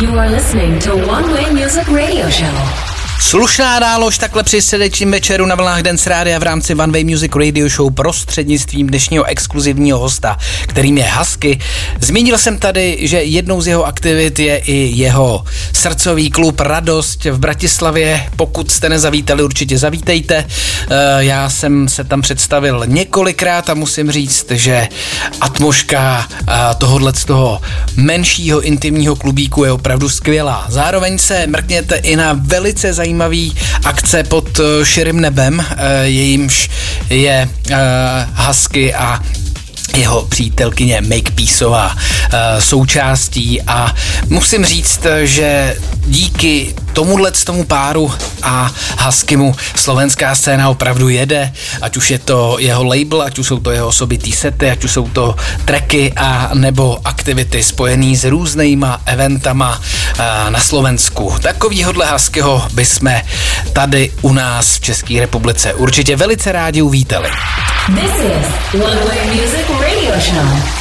You are listening to One Way Music Radio Show. Slušná nálož takhle při středečním večeru na vlnách Dance Rádia v rámci One Way Music Radio Show prostřednictvím dnešního exkluzivního hosta, kterým je Husky. Zmínil jsem tady, že jednou z jeho aktivit je i jeho srdcový klub Radost v Bratislavě. Pokud jste nezavítali, určitě zavítejte. Já jsem se tam představil několikrát a musím říct, že atmosféra tohohle z toho menšího intimního klubíku je opravdu skvělá. Zároveň se mrkněte i na velice zajímavý akce pod širým nebem, jejímž je Husky a jeho přítelkyně Make Peaceová součástí a musím říct, že díky tomu páru a Huskymu slovenská scéna opravdu jede, ať už je to jeho label, ať už jsou to jeho osobitý sety, ať už jsou to tracky a nebo aktivity spojený s různýma eventama na Slovensku. Takovýhodle Huskyho bychom tady u nás v České republice určitě velice rádi uvítali. This is One Way Music Radio Show.